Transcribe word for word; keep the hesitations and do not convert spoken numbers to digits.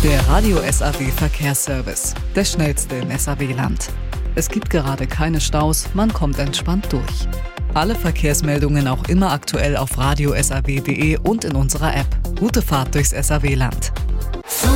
Der Radio S A W Verkehrsservice, der schnellste im S A W-Land. Es gibt gerade keine Staus, man kommt entspannt durch. Alle Verkehrsmeldungen auch immer aktuell auf radio s a w punkt d e und in unserer App. Gute Fahrt durchs S A W-Land.